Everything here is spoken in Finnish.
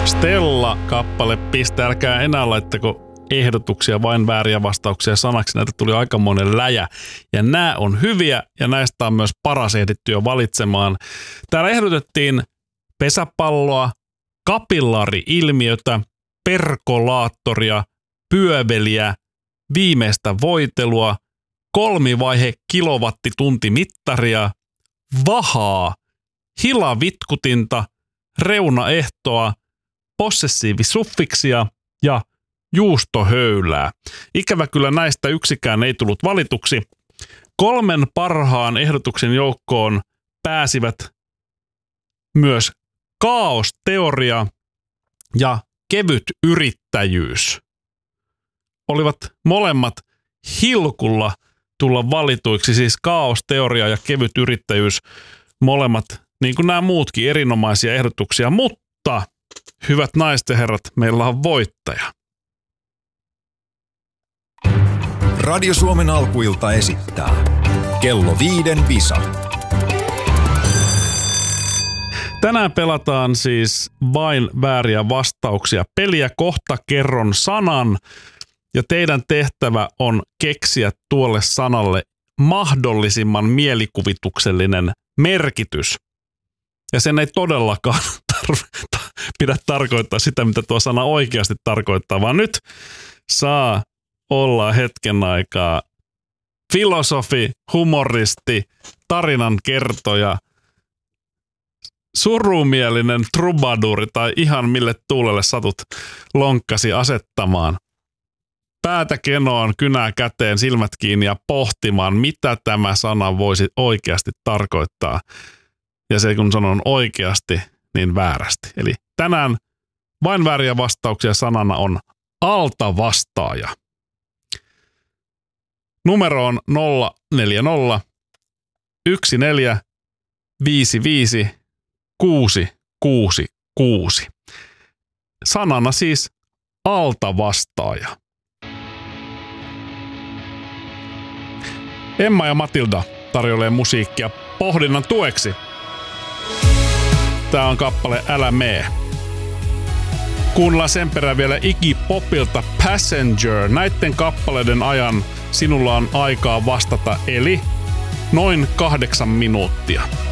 Stella-kappale Piste. Älkää enää laittako ehdotuksia, vain vääriä vastauksia sanaksi. Näitä tuli aikamoinen läjä. Ja nämä on hyviä ja näistä on myös paras ehditty jo valitsemaan. Täällä ehdotettiin pesäpalloa, kapillaari-ilmiötä, perkolaattoria, pyöveliä, viimeistä voitelua, kolmivaihe kilowattituntimittaria, vahaa, hilavitkutinta, reunaehtoa, possessiivisuffiksia ja juustohöylää. Ikävä kyllä näistä yksikään ei tullut valituksi. 3 parhaan ehdotuksen joukkoon pääsivät myös kaaosteoria ja kevyt yrittäjyys. Olivat molemmat hilkulla tulla valituiksi, siis kaaosteoria ja kevyt yrittäjyys, molemmat, niin kuin nämä muutkin, erinomaisia ehdotuksia, mutta hyvät naiset ja herrat, meillä on voittaja. Radio Suomen alkuilta esittää Kello 5 visa. Tänään pelataan siis vain vääriä vastauksia. Peliä kohta kerron sanan ja teidän tehtävä on keksiä tuolle sanalle mahdollisimman mielikuvituksellinen merkitys. Ja sen ei todellakaan pidä tarkoittaa sitä, mitä tuo sana oikeasti tarkoittaa, vaan nyt saa olla hetken aikaa filosofi, humoristi, tarinan kertoja, surumielinen trubaduri tai ihan mille tuulelle satut lonkkasi asettamaan. Päätä kenoon, kynää käteen, silmät kiinni ja pohtimaan, mitä tämä sana voisi oikeasti tarkoittaa. Ja se kun sanon oikeasti, niin väärästi. Eli tänään vain vääriä vastauksia sanana on altavastaaja. Numero on 040 14 55 666. Sanana siis altavastaaja. Emma ja Matilda tarjoilee musiikkia pohdinnan tueksi. Tää on kappale Älä mee. Kuunnellaan sen perään vielä Iggy Popilta Passenger. Näitten kappaleiden ajan sinulla on aikaa vastata, eli noin 8 minuuttia.